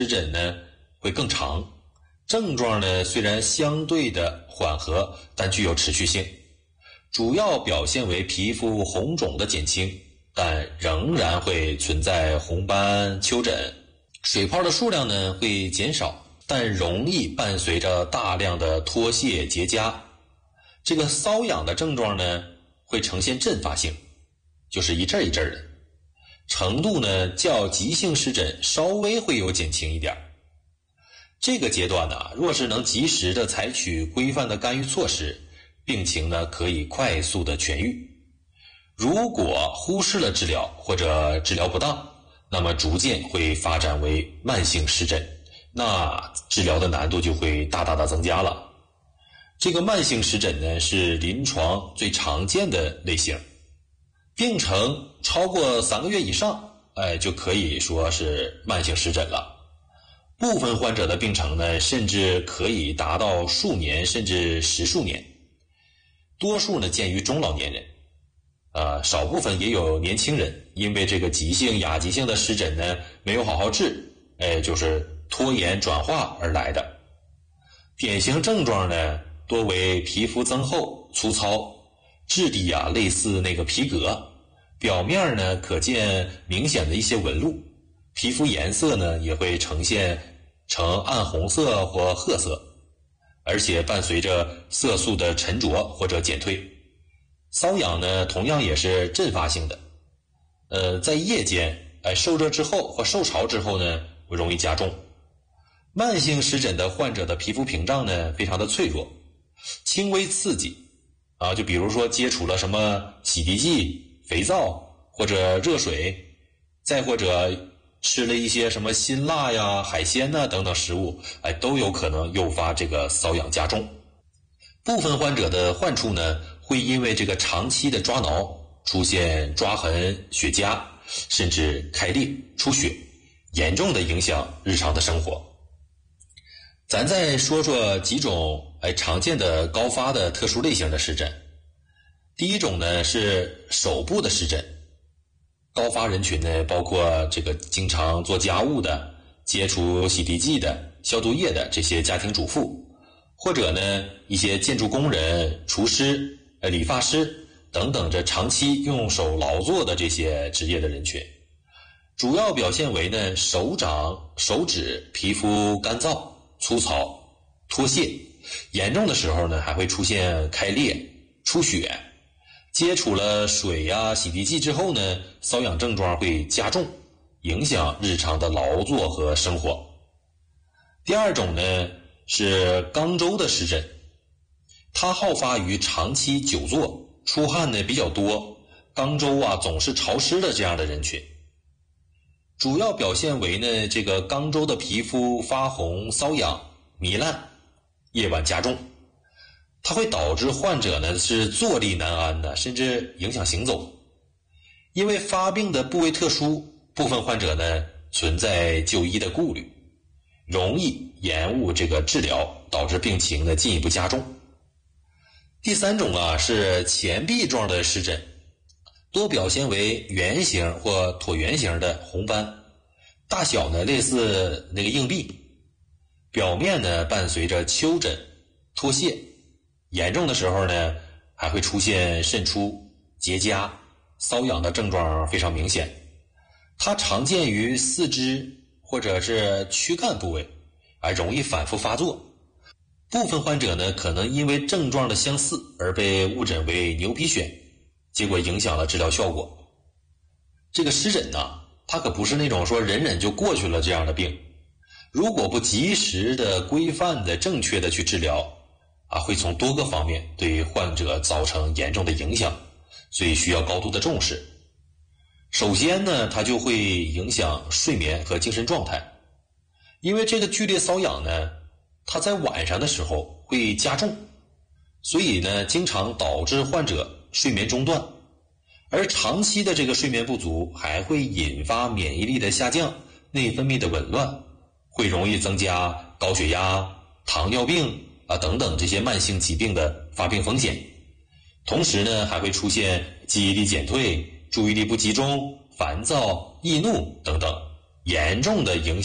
湿疹呢会更长，症状呢虽然相对的缓和，但具有持续性，主要表现为皮肤红肿的减轻，但仍然会存在红斑、丘疹，水泡的数量呢会减少，但容易伴随着大量的脱屑结痂。这个瘙痒的症状呢会呈现阵发性，就是一阵一阵的，程度呢较急性湿疹稍微会有减轻一点。这个阶段呢，若是能及时的采取规范的干预措施，病情呢可以快速的痊愈。如果忽视了治疗或者治疗不当，那么逐渐会发展为慢性湿疹，那治疗的难度就会大大的增加了。这个慢性湿疹呢是临床最常见的类型，病程超过3个月以上，就可以说是慢性湿疹了。部分患者的病程呢甚至可以达到数年甚至10数年，多数呢见于中老年人，少部分也有年轻人因为这个急性亚急性的湿疹呢没有好好治，就是拖延转化而来的。典型症状呢多为皮肤增厚粗糙，质地类似那个皮革，表面呢可见明显的一些纹路，皮肤颜色呢也会呈现呈暗红色或褐色，而且伴随着色素的沉着或者减退。瘙痒呢同样也是阵发性的，在夜间受热之后或受潮之后呢容易加重。慢性湿疹的患者的皮肤屏障呢非常的脆弱，轻微刺激就比如说接触了什么洗涤剂、肥皂或者热水，再或者吃了一些什么辛辣呀、海鲜呐等等食物，都有可能诱发这个瘙痒加重。部分患者的患处呢会因为这个长期的抓挠出现抓痕、血痂，甚至开裂、出血，严重的影响日常的生活。咱再说说几种常见的高发的特殊类型的湿疹。第一种呢是手部的湿疹，高发人群呢包括这个经常做家务的、接触洗涤剂的、消毒液的这些家庭主妇，或者呢一些建筑工人、厨师、理发师等等这长期用手劳作的这些职业的人群。主要表现为呢手掌、手指皮肤干燥、粗糙、脱屑，严重的时候呢还会出现开裂、出血。接触了水洗涤剂之后呢，瘙痒症状会加重，影响日常的劳作和生活。第二种呢是肛周的湿疹，它好发于长期久坐、出汗呢比较多、肛周总是潮湿的这样的人群。主要表现为呢这个肛周的皮肤发红、瘙痒、糜烂，夜晚加重。它会导致患者呢是坐立难安的，甚至影响行走。因为发病的部位特殊，部分患者呢存在就医的顾虑，容易延误这个治疗，导致病情呢进一步加重。第三种是前臂状的湿疹，多表现为圆形或椭圆形的红斑，大小呢类似那个硬币，表面呢伴随着丘疹、脱屑，严重的时候呢还会出现渗出、结痂，瘙痒的症状非常明显。它常见于四肢或者是躯干部位，容易反复发作。部分患者呢可能因为症状的相似而被误诊为牛皮癣，结果影响了治疗效果。这个湿疹它可不是那种说忍忍就过去了这样的病，如果不及时的、规范的、正确的去治疗会从多个方面对患者造成严重的影响，所以需要高度的重视。首先呢，它就会影响睡眠和精神状态，因为这个剧烈瘙痒呢，它在晚上的时候会加重，所以呢，经常导致患者睡眠中断，而长期的这个睡眠不足还会引发免疫力的下降、内分泌的紊乱，会容易增加高血压、糖尿病等等这些慢性疾病的发病风险。同时呢，还会出现记忆力减退、注意力不集中、烦躁、易怒等等，严重的影响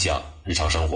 日常生活。